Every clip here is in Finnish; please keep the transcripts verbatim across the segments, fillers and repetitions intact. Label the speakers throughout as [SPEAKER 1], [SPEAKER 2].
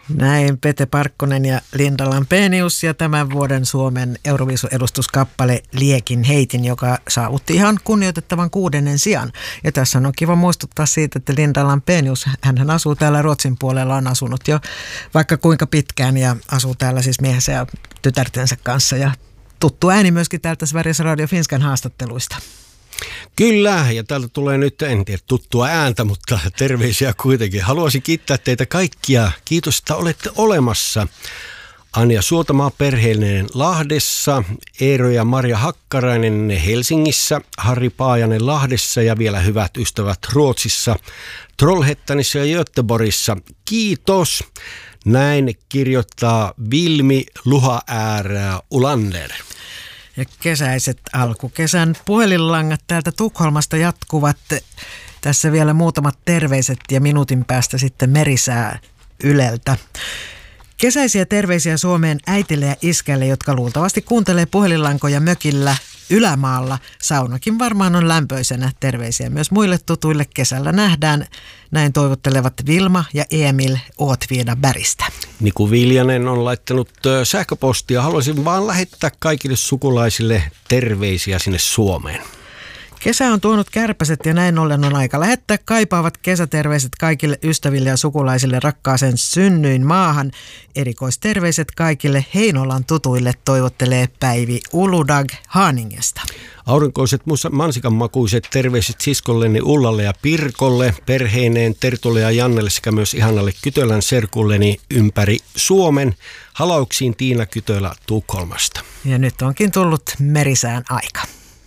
[SPEAKER 1] Näin Pete Parkkonen ja Linda Lampenius ja tämän vuoden Suomen Euroviisu-edustuskappale Liekin heitin, joka saavutti ihan kunnioitettavan kuudennen sijan. Ja tässä on kiva muistuttaa siitä, että Linda Lampenius, hänhän asuu täällä Ruotsin puolella, on asunut jo vaikka kuinka pitkään ja asuu täällä siis miehensä ja tytärtensä kanssa. Ja tuttu ääni myöskin täältä Sveriges Radio Finskan haastatteluista.
[SPEAKER 2] Kyllä, ja täältä tulee nyt, en tiedä tuttua ääntä, mutta terveisiä kuitenkin. Haluaisin kiittää teitä kaikkia. Kiitos, että olette olemassa. Anja Suotamaa perheellinen Lahdessa, Eero ja Marja Hakkarainen Helsingissä, Harri Paajanen Lahdessa ja vielä hyvät ystävät Ruotsissa, Trollhättanissa ja Göteborgissa. Kiitos. Näin kirjoittaa Vilmi Luhaäärä Ulander.
[SPEAKER 1] Ja kesäiset alkukesän puhelinlangat täältä Tukholmasta jatkuvat. Tässä vielä muutamat terveiset ja minuutin päästä sitten merisää Yleltä. Kesäisiä terveisiä Suomeen äitille ja iskälle, jotka luultavasti kuuntelee puhelinlankoja mökillä Ylämaalla. Saunakin varmaan on lämpöisenä. Terveisiä myös muille tutuille. Kesällä nähdään. Näin toivottelevat Vilma ja Emil Åtvidabergistä.
[SPEAKER 2] Niku Viljanen on laittanut sähköpostia. Haluaisin vaan lähettää kaikille sukulaisille terveisiä sinne Suomeen.
[SPEAKER 1] Kesä on tuonut kärpäset ja näin ollen on aika lähettää kaipaavat kesäterveiset kaikille ystäville ja sukulaisille rakkaaseen synnyin maahan. Erikoisterveiset kaikille Heinolan tutuille toivottelee Päivi Uludag Haaningesta.
[SPEAKER 2] Aurinkoiset mansikanmakuiset terveiset siskolleni Ullalle ja Pirkolle, perheineen Tertulle ja Jannelle sekä myös ihanalle Kytölän serkulleni ympäri Suomen. Halauksiin Tiina Kytölä Tukholmasta.
[SPEAKER 1] Ja nyt onkin tullut merisään aika.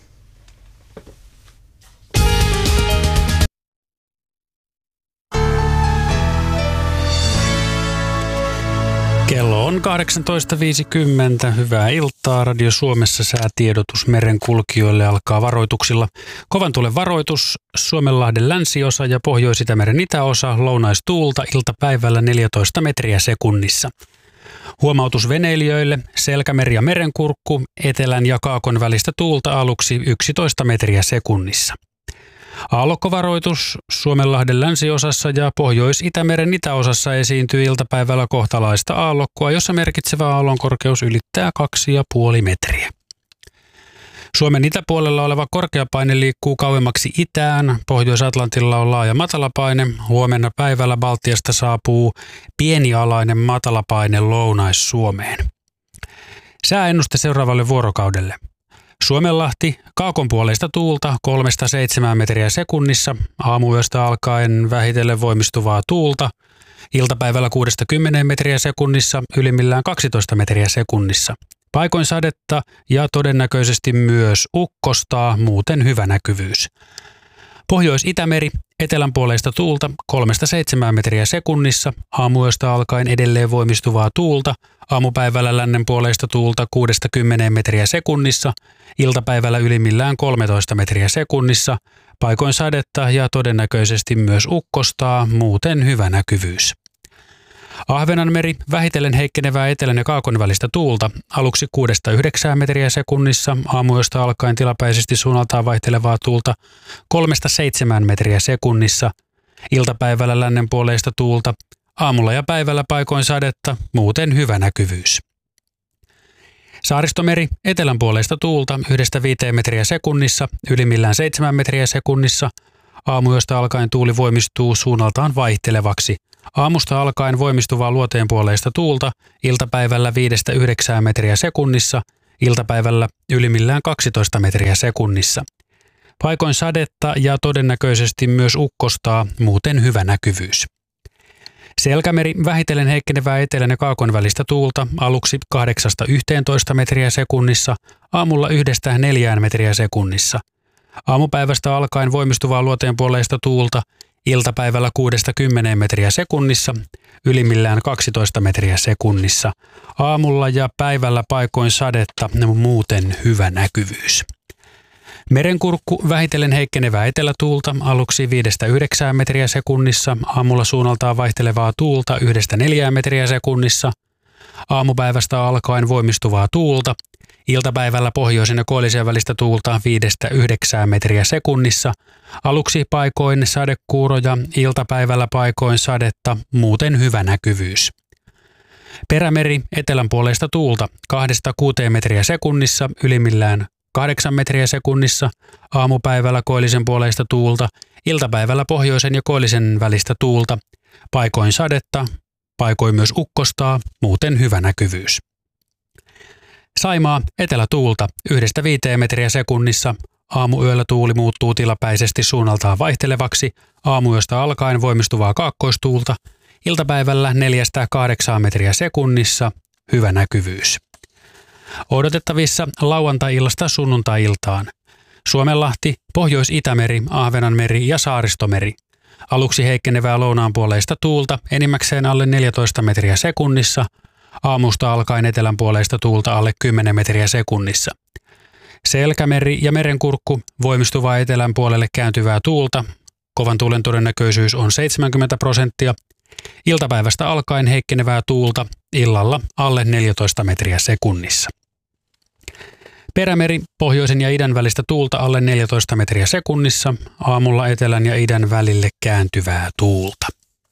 [SPEAKER 3] Kello on kahdeksantoista viisikymmentä. Hyvää iltaa. Radio Suomessa säätiedotus merenkulkijoille alkaa varoituksilla. Kovan tuulen varoitus, Suomenlahden länsiosa ja Pohjois-Itämeren itäosa, lounaistuulta iltapäivällä neljätoista metriä sekunnissa. Huomautus veneilijöille, Selkämeri ja Merenkurkku, etelän ja kaakon välistä tuulta aluksi yksitoista metriä sekunnissa. Aallokkovaroitus Suomenlahden länsiosassa ja Pohjois-Itämeren itäosassa esiintyy iltapäivällä kohtalaista aallokkoa, jossa merkitsevä aallon korkeus ylittää kaksi pilkku viisi metriä. Suomen itäpuolella oleva korkeapaine liikkuu kauemmaksi itään. Pohjois-Atlantilla on laaja matalapaine. Huomenna päivällä Baltiasta saapuu pienialainen matalapaine Lounais-Suomeen. Sääennuste seuraavalle vuorokaudelle. Suomenlahti, kaakonpuoleista tuulta kolmesta seitsemään metriä sekunnissa, aamuyöstä alkaen vähitellen voimistuvaa tuulta, iltapäivällä kuudesta kymmeneen metriä sekunnissa, ylimmillään kaksitoista metriä sekunnissa. Paikoin sadetta ja todennäköisesti myös ukkostaa, muuten hyvä näkyvyys. Pohjois-Itämeri, etelänpuoleista tuulta kolmesta seitsemään metriä sekunnissa, aamuyöstä alkaen edelleen voimistuvaa tuulta, aamupäivällä lännenpuoleista tuulta kuudesta kymmeneen metriä sekunnissa, iltapäivällä ylimmillään kolmetoista metriä sekunnissa, paikoin sadetta ja todennäköisesti myös ukkostaa, muuten hyvä näkyvyys. Ahvenanmeri, vähitellen heikkenevää etelän ja kaakon välistä tuulta, aluksi kuudesta yhdeksään metriä sekunnissa, aamuyöstä alkaen tilapäisesti suunnaltaan vaihtelevaa tuulta kolmesta seitsemään metriä sekunnissa, iltapäivällä lännenpuoleista tuulta, aamulla ja päivällä paikoin sadetta, muuten hyvä näkyvyys. Saaristomeri, etelänpuoleista tuulta yhdestä viiteen metriä sekunnissa, ylimmillään seitsemän metriä sekunnissa, aamuyöstä alkaen tuuli voimistuu suunnaltaan vaihtelevaksi. Aamusta alkaen voimistuvaa luoteenpuoleista tuulta, iltapäivällä viidestä yhdeksään metriä sekunnissa, iltapäivällä ylimmillään kaksitoista metriä sekunnissa. Paikoin sadetta ja todennäköisesti myös ukkostaa, muuten hyvä näkyvyys. Selkämeri, vähitellen heikkenevää etelän ja kaakon välistä tuulta, aluksi kahdeksasta yhteentoista metriä sekunnissa, aamulla yhdestä neljään metriä sekunnissa. Aamupäivästä alkaen voimistuvaa luoteenpuoleista tuulta, iltapäivällä kuudesta kymmeneen metriä sekunnissa, ylimmillään kaksitoista metriä sekunnissa. Aamulla ja päivällä paikoin sadetta, muuten hyvä näkyvyys. Merenkurkku, vähitellen heikkenevää etelätuulta, aluksi viidestä yhdeksään metriä sekunnissa, aamulla suunnaltaan vaihtelevaa tuulta yhdestä neljään metriä sekunnissa. Aamupäivästä alkaen voimistuvaa tuulta, iltapäivällä pohjoisen ja koillisen välistä tuulta viidestä yhdeksään metriä sekunnissa, aluksi paikoin sadekuuroja, iltapäivällä paikoin sadetta, muuten hyvä näkyvyys. Perämeri etelänpuoleista tuulta kahdesta kuuteen metriä sekunnissa, ylimmillään kahdeksan metriä sekunnissa, aamupäivällä koillisen puoleista tuulta, iltapäivällä pohjoisen ja koillisen välistä tuulta, paikoin sadetta, paikoin myös ukkostaa, muuten hyvä näkyvyys. Saimaa etelätuulta yhdestä viiteen metriä sekunnissa, aamuyöllä tuuli muuttuu tilapäisesti suunnaltaan vaihtelevaksi, aamuyöstä alkaen voimistuvaa kaakkoistuulta, iltapäivällä neljästä kahdeksaan metriä sekunnissa, hyvä näkyvyys. Odotettavissa lauantai-illasta sunnuntai-iltaan. Suomenlahti, Pohjois-Itämeri, Ahvenanmeri ja Saaristomeri. Aluksi heikkenevää lounaanpuoleista tuulta, enimmäkseen alle neljätoista metriä sekunnissa, aamusta alkaen etelänpuoleista tuulta alle kymmenen metriä sekunnissa. Selkämeri ja Merenkurkku, voimistuvaa etelän puolelle kääntyvää tuulta, kovan tuulen todennäköisyys on seitsemänkymmentä prosenttia, iltapäivästä alkaen heikkenevää tuulta, illalla alle neljätoista metriä sekunnissa. Perämeri, pohjoisen ja idän välistä tuulta alle neljätoista metriä sekunnissa, aamulla etelän ja idän välille kääntyvää tuulta.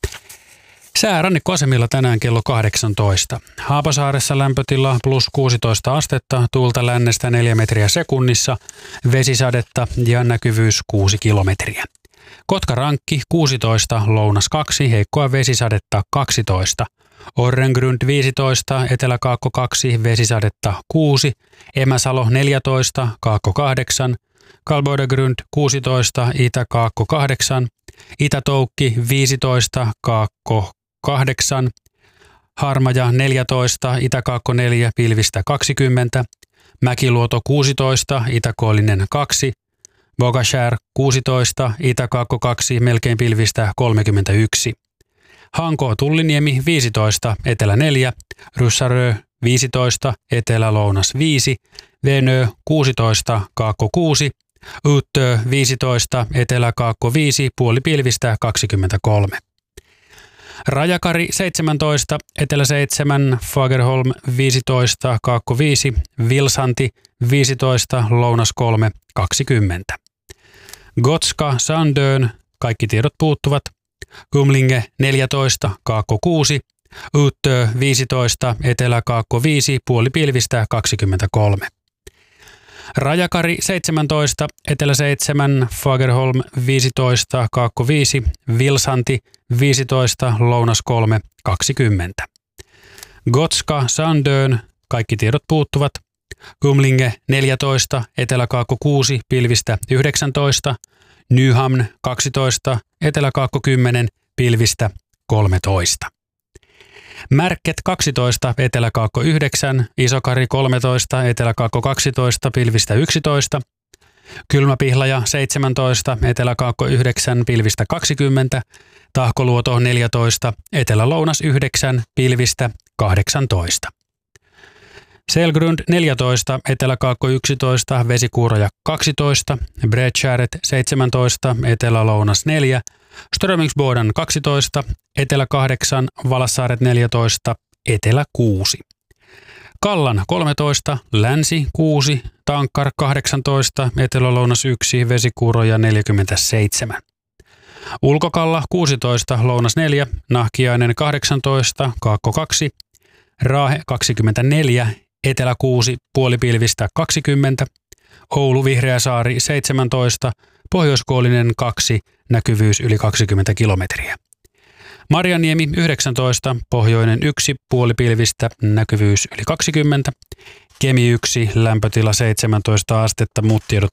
[SPEAKER 3] Sää rannikkoasemilla tänään kello kahdeksantoista. Haapasaaressa lämpötila plus kuusitoista astetta, tuulta lännestä neljä metriä sekunnissa, vesisadetta ja näkyvyys kuusi kilometriä. Kotkarankki kuusitoista, lounas kaksi, heikkoa vesisadetta kaksitoista. Orrengrund viisitoista, Etelä-Kaakko kaksi, vesisadetta kuusi. Emäsalo neljätoista, Kaakko kahdeksan. Kalboidegrund kuusitoista, Itä-Kaakko kahdeksan. Itä-Toukki viisitoista, Kaakko kahdeksan. Harmaja neljätoista, Itä-Kaakko neljä, pilvistä kaksikymmentä. Mäkiluoto kuusitoista, Itä-Koillinen kaksi. Bogashär kuusitoista, Itä-Kaakko kaksi, melkein pilvistä kolmekymmentäyksi. Hanko Tulliniemi viisitoista, Etelä neljä, Ryssarö viisitoista, Etelä-Lounas viisi, Venö kuusitoista, Kaakko kuusi, Uttö viisitoista, Etelä-Kaakko viisi, puoli pilvistä kaksikymmentäkolme. Rajakari seitsemäntoista, Etelä seitsemän, Fagerholm viisitoista, Kaakko viisi, Vilsanti viisitoista, Lounas kolme, kaksikymmentä. Gotska, Sandön, kaikki tiedot puuttuvat. Kumlinge neljätoista, Kaakko kuusi, Uttö viisitoista, Etelä-Kaakko viisi, puoli pilvistä kaksikymmentäkolme. Rajakari seitsemäntoista, Etelä seitsemän, Fagerholm viisitoista, Kaakko viisi, Vilsanti viisitoista, Lounas kolme, kaksikymmentä. Gotska, Sandön, kaikki tiedot puuttuvat. Kumlinge neljätoista, Etelä-Kaakko kuusi, pilvistä yhdeksäntoista, Nyhamn kaksitoista, Etelä-Kaakko kymmenen, pilvistä kolmetoista. Märket kaksitoista, Etelä-Kaakko yhdeksän, Isokari kolmetoista, Etelä-Kaakko kaksitoista, pilvistä yksitoista. Kylmäpihlaja seitsemäntoista, Etelä-Kaakko yhdeksän, pilvistä kaksikymmentä. Tahkoluoto neljätoista, Etelä-Lounas yhdeksän, pilvistä kahdeksantoista. Selgrund neljätoista, Etelä-Kaakko yksitoista, Vesikuuroja kaksitoista, Bredskäret seitsemäntoista, Etelä-Lounas neljä, Strömingsboden kaksitoista, Etelä kahdeksan, Valassaaret neljätoista, Etelä kuusi. Kallan kolmetoista, Länsi kuusi, Tankkar kahdeksantoista, Etelä-Lounas yksi, Vesikuuroja neljäkymmentäseitsemän. Ulkokalla kuusitoista, Lounas neljä, Nahkiainen kahdeksantoista, Kaakko kaksi, Raahe kaksikymmentäneljä, Etelä kuusi, puolipilvistä kaksikymmentä, Oulu Vihreäsaari seitsemäntoista, Pohjoiskoillinen kaksi, näkyvyys yli kaksikymmentä kilometriä. Marjaniemi yhdeksäntoista, Pohjoinen yksi, puolipilvistä, näkyvyys yli kaksikymmentä, Kemi yksi, lämpötila seitsemäntoista astetta, muut tiedot